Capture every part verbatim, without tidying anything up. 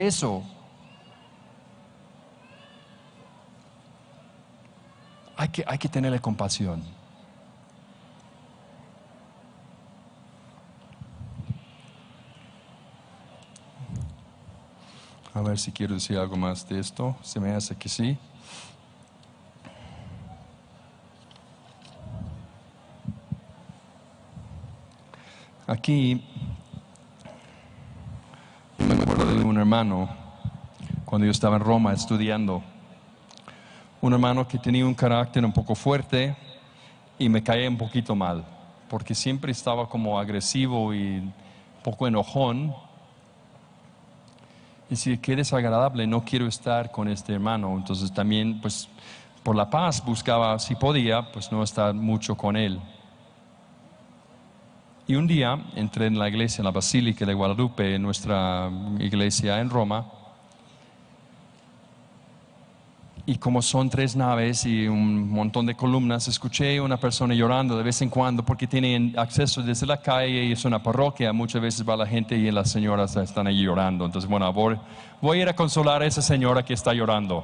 eso. Hay que, hay que tenerle compasión. A ver si quiero decir algo más de esto. Se me hace que sí. Aquí me acuerdo de un hermano cuando yo estaba en Roma estudiando. Un hermano que tenía un carácter un poco fuerte y me caía un poquito mal, porque siempre estaba como agresivo y un poco enojón. Y si qué desagradable, no quiero estar con este hermano. Entonces también, pues, por la paz buscaba, si podía, pues no estar mucho con él. Y un día entré en la iglesia, en la Basílica de Guadalupe, en nuestra iglesia en Roma. Y como son tres naves y un montón de columnas, escuché a una persona llorando de vez en cuando porque tienen acceso desde la calle y es una parroquia. Muchas veces va la gente y las señoras están allí llorando. Entonces, bueno, voy, voy a ir a consolar a esa señora que está llorando.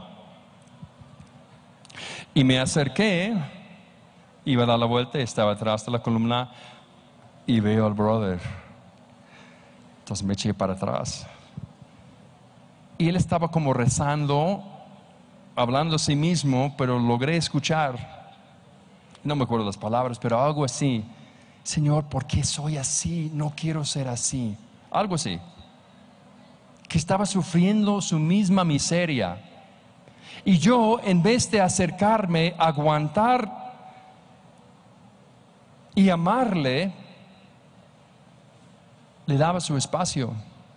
Y me acerqué, iba a dar la vuelta, estaba atrás de la columna y veo al brother. Entonces me eché para atrás. Y él estaba como rezando, hablando a sí mismo, pero logré escuchar, no me acuerdo las palabras, pero algo así: Señor, ¿por qué soy así? No quiero ser así. Algo así. Que estaba sufriendo su misma miseria. Y yo, en vez de acercarme, aguantar y amarle, le daba su espacio.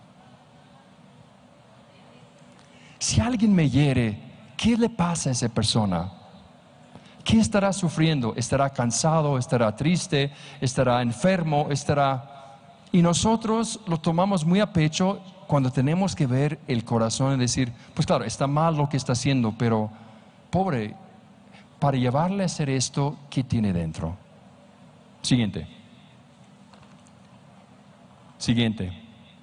Si alguien me hiere, ¿qué le pasa a esa persona? ¿Qué estará sufriendo? ¿Estará cansado? ¿Estará triste? ¿Estará enfermo? ¿Estará...? Y nosotros lo tomamos muy a pecho cuando tenemos que ver el corazón y decir, pues claro, está mal lo que está haciendo, pero pobre, para llevarle a hacer esto, ¿qué tiene dentro? Siguiente. Siguiente.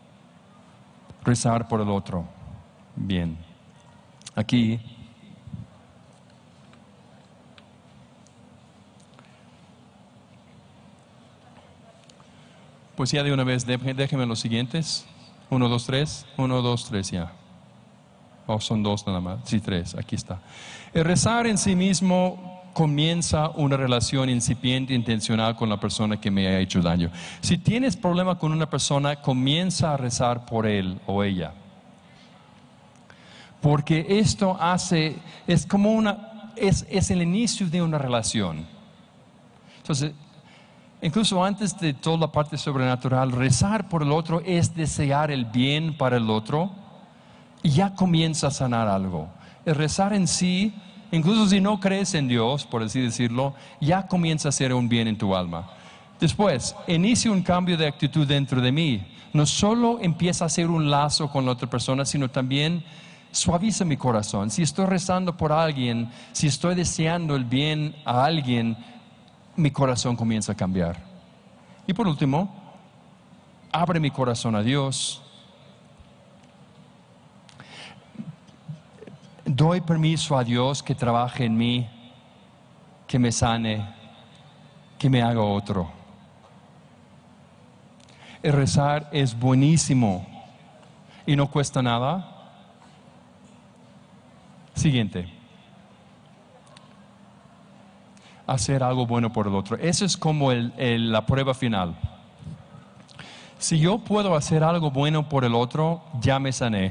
Rezar por el otro. Bien. Aquí pues ya de una vez, déjenme los siguientes. Uno, dos, tres. Uno, dos, tres, ya. O oh, son dos nada más. Sí, tres. Aquí está. El rezar en sí mismo comienza una relación incipiente, intencional con la persona que me ha hecho daño. Si tienes problema con una persona, comienza a rezar por él o ella. Porque esto hace, es como una, es, es el inicio de una relación. Entonces, incluso antes de toda la parte sobrenatural, rezar por el otro es desear el bien para el otro y ya comienza a sanar algo. El rezar en sí, incluso si no crees en Dios, por así decirlo, ya comienza a hacer un bien en tu alma. Después, inicia un cambio de actitud dentro de mí. No solo empieza a hacer un lazo con la otra persona, sino también suaviza mi corazón. Si estoy rezando por alguien, si estoy deseando el bien a alguien, mi corazón comienza a cambiar. Y por último, abre mi corazón a Dios. Doy permiso a Dios que trabaje en mí, que me sane, que me haga otro. El rezar es buenísimo y no cuesta nada. Siguiente. Hacer algo bueno por el otro. Eso es como el, el, la prueba final. Si yo puedo hacer algo bueno por el otro, ya me sané.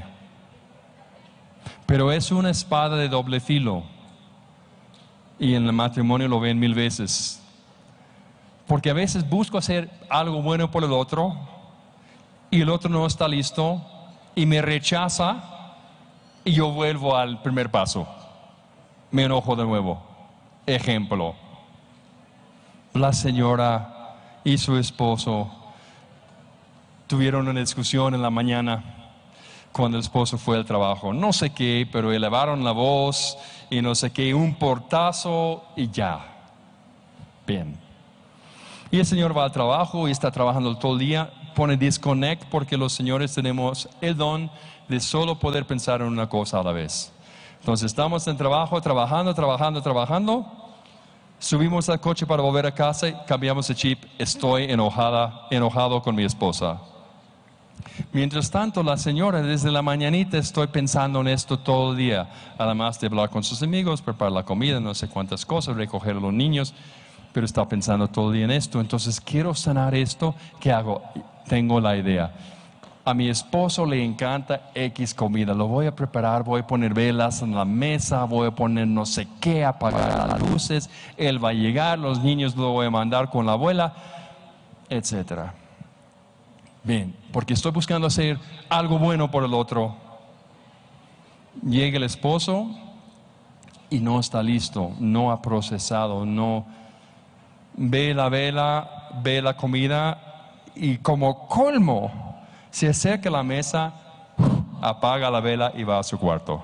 Pero es una espada de doble filo. Y en el matrimonio lo ven mil veces. Porque a veces busco hacer algo bueno por el otro y el otro no está listo y me rechaza y yo vuelvo al primer paso. Me enojo de nuevo. Ejemplo. La señora y su esposo tuvieron una discusión en la mañana cuando el esposo fue al trabajo. No sé qué, pero elevaron la voz y no sé qué, un portazo y ya. Bien. Y el señor va al trabajo y está trabajando todo el día. pone disconnect porque los señores tenemos el don de solo poder pensar en una cosa a la vez. Entonces estamos en trabajo, trabajando, trabajando, trabajando. Subimos al coche para volver a casa y cambiamos el chip. Estoy enojada, enojado con mi esposa. Mientras tanto, la señora desde la mañanita estoy pensando en esto todo el día. Además de hablar con sus amigos, preparar la comida, no sé cuántas cosas, recoger a los niños. Pero está pensando todo el día en esto. Entonces quiero sanar esto. ¿Qué hago? Tengo la idea. A mi esposo le encanta X comida. Lo voy a preparar, voy a poner velas en la mesa, voy a poner no sé qué, apagar las luces. Él va a llegar, los niños lo voy a mandar con la abuela, etcétera. Bien, porque estoy buscando hacer algo bueno por el otro. Llega el esposo y no está listo, no ha procesado, no ve la vela, ve la comida y como colmo se acerca a la mesa, apaga la vela y va a su cuarto.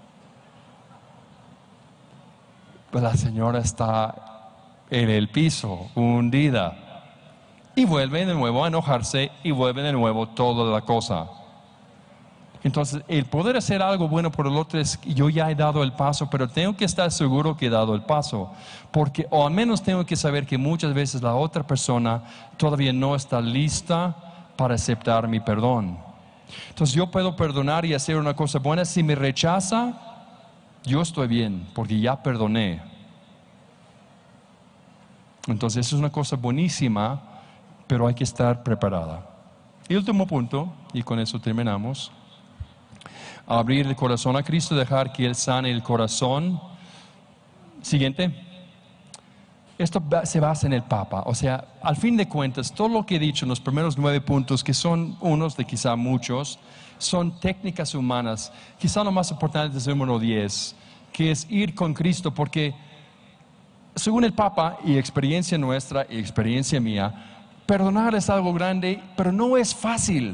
Pues la señora está en el piso, hundida. Y vuelve de nuevo a enojarse y vuelve de nuevo toda la cosa. Entonces, el poder hacer algo bueno por el otro es, yo ya he dado el paso, pero tengo que estar seguro que he dado el paso. Porque, o al menos tengo que saber que muchas veces la otra persona todavía no está lista para aceptar mi perdón. Entonces, yo puedo perdonar y hacer una cosa buena. Si me rechaza, yo estoy bien, porque ya perdoné. Entonces, eso es una cosa buenísima, pero hay que estar preparada. Y último punto, y con eso terminamos. Abrir el corazón a Cristo, dejar que Él sane el corazón. Siguiente. Esto se basa en el Papa. O sea, al fin de cuentas, todo lo que he dicho en los primeros nueve puntos, que son unos de quizá muchos, son técnicas humanas. Quizá lo más importante es el número diez, que es ir con Cristo, porque según el Papa y experiencia nuestra y experiencia mía, perdonar es algo grande, pero no es fácil.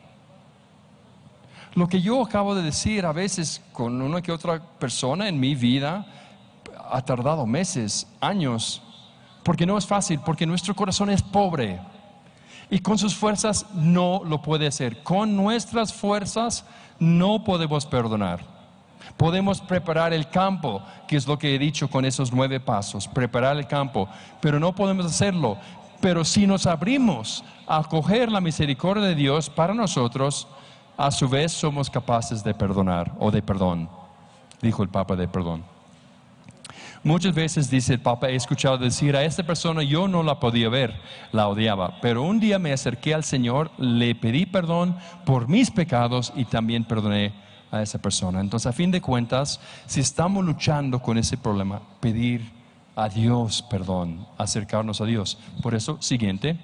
Lo que yo acabo de decir a veces con una que otra persona en mi vida ha tardado meses, años, porque no es fácil, porque nuestro corazón es pobre y con sus fuerzas no lo puede hacer. Con nuestras fuerzas no podemos perdonar. Podemos preparar el campo, que es lo que he dicho con esos nueve pasos, preparar el campo, pero no podemos hacerlo. Pero si nos abrimos a acoger la misericordia de Dios para nosotros, a su vez somos capaces de perdonar o de perdón, dijo el Papa de perdón. Muchas veces dice el Papa, he escuchado decir a esta persona, yo no la podía ver, la odiaba, pero un día me acerqué al Señor, le pedí perdón por mis pecados y también perdoné a esa persona. Entonces, a fin de cuentas, si estamos luchando con ese problema, pedir a Dios perdón, acercarnos a Dios. Por eso, siguiente.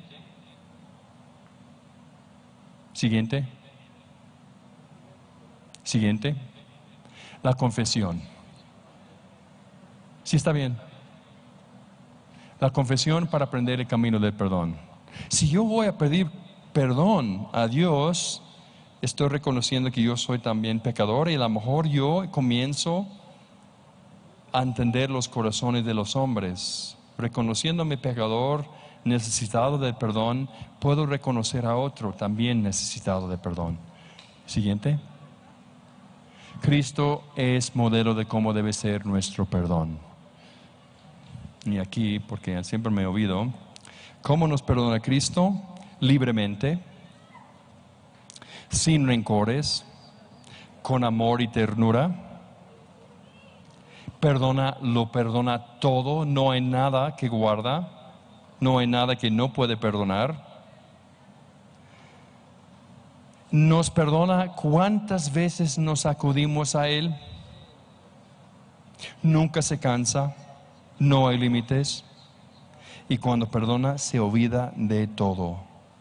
Siguiente. Siguiente. La confesión. Sí está bien. La confesión para aprender el camino del perdón. Si yo voy a pedir perdón a Dios, estoy reconociendo que yo soy también pecador y a lo mejor yo comienzo a entender los corazones de los hombres. Reconociendo mi pecador, necesitado del perdón, puedo reconocer a otro también necesitado de perdón. Siguiente. Cristo es modelo de cómo debe ser nuestro perdón. Y aquí, porque siempre me he oído, ¿cómo nos perdona Cristo? Libremente, sin rencores, con amor y ternura. Perdona, lo perdona todo, no hay nada que guarda, no hay nada que no puede perdonar. Nos perdona cuántas veces nos acudimos a Él. Nunca se cansa, no hay límites. Y cuando perdona, se olvida de todo.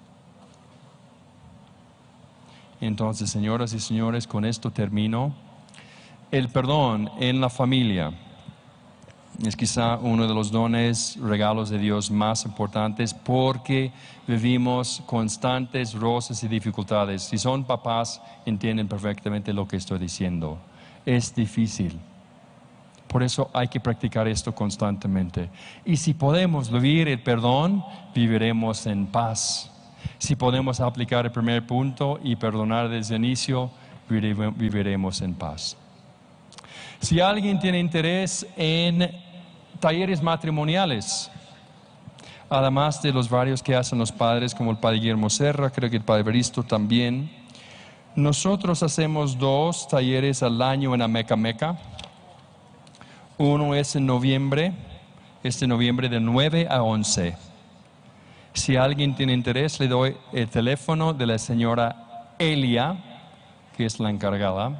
Entonces, señoras y señores, con esto termino. El perdón en la familia es quizá uno de los dones, regalos de Dios más importantes, porque vivimos constantes roces y dificultades. Si son papás, entienden perfectamente lo que estoy diciendo. Es difícil. Por eso hay que practicar esto constantemente. Y si podemos vivir el perdón, viviremos en paz. Si podemos aplicar el primer punto y perdonar desde el inicio, viviremos en paz. Si alguien tiene interés en talleres matrimoniales, además de los varios que hacen los padres, como el padre Guillermo Serra, creo que el padre Beristo también, nosotros hacemos dos talleres al año en Ameca Meca. Uno es en noviembre, este noviembre de nueve a once. Si alguien tiene interés, le doy el teléfono de la señora Elia, que es la encargada.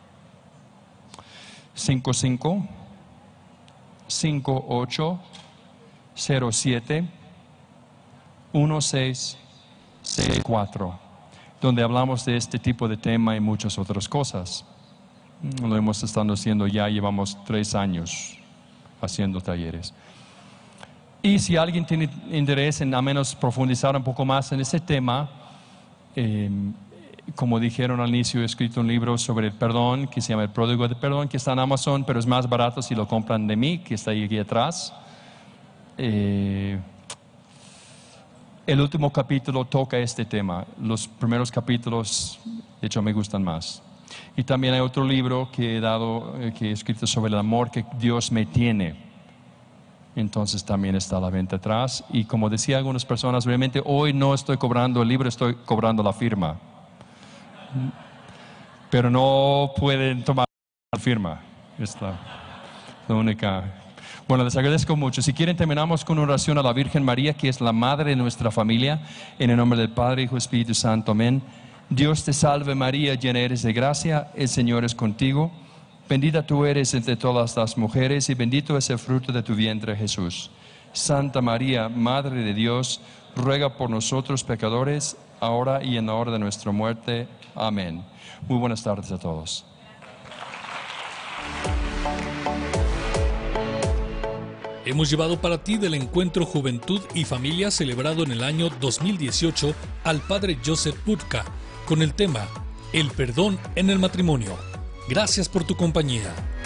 cinco cinco, cinco ocho, cero siete, uno seis seis cuatro, donde hablamos de este tipo de tema y muchas otras cosas. Lo hemos estado haciendo ya, llevamos tres años haciendo talleres. Y si alguien tiene interés en al menos profundizar un poco más en ese tema, eh, como dijeron al inicio, he escrito un libro sobre el perdón que se llama El Pródigo de Perdón, que está en Amazon, pero es más barato si lo compran de mí, que está ahí aquí atrás. Eh, el último capítulo toca este tema. Los primeros capítulos, de hecho, me gustan más. Y también hay otro libro que he dado, que he escrito sobre el amor que Dios me tiene. Entonces también está a la venta atrás. Y como decía algunas personas, realmente hoy no estoy cobrando el libro, estoy cobrando la firma. Pero no pueden tomar la firma. Es la, la única. Bueno, les agradezco mucho. Si quieren, terminamos con una oración a la Virgen María, que es la madre de nuestra familia. En el nombre del Padre, Hijo y Espíritu Santo. Amén. Dios te salve María, llena eres de gracia, el Señor es contigo. Bendita tú eres entre todas las mujeres y bendito es el fruto de tu vientre, Jesús. Santa María, Madre de Dios, ruega por nosotros pecadores, ahora y en la hora de nuestra muerte. Amén. Muy buenas tardes a todos. Hemos llevado para ti del Encuentro Juventud y Familia celebrado en el año dos mil dieciocho al Padre Joseph Budka con el tema El perdón en el matrimonio. Gracias por tu compañía.